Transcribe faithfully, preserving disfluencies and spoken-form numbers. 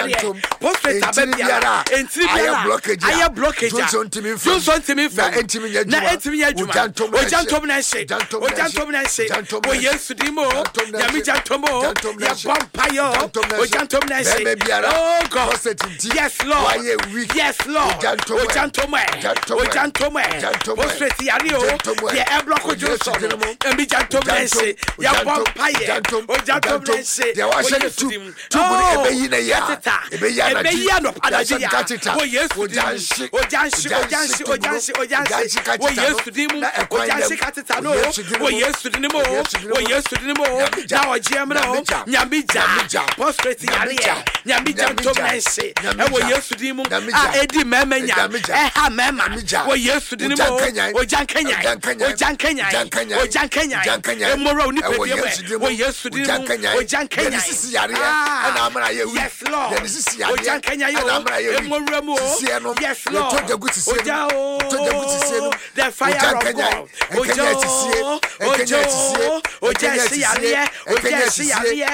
yare prostate abebiara entiri biara aye blockage junso ntimi fa na entimi nya adwuma ojantom na hye ojantom na hye wo Yesu dimo nyame jantomo ya vampire ojantom na hye oh God yes Lord yes Lord ojantom ojantom prostate yare o ye e block junso nyame jantom na hye ya vampire ojantom na hye there was a two two ebeyi na ya ebeyi na ebeyi no adaji wo Yesu ojanshi ojanshi ojanshi ojanshi ojanshi wo Yesu dimu ojanshi katita no wo Yesu dimu wo Yesu dimu na ojiemra nyambija prostate yare nyambija ntomnense e wo Yesu dimu a edi memenya e ha mema wo Yesu dimu ojankanya ojankanya ojankanya e moro ni pedie wo Yesu dimu ojankanya ana amara ye wi yes Lord ojankanya yo e moro mu yes Lord oja o the fire of God oja oja oja si yare oja si yare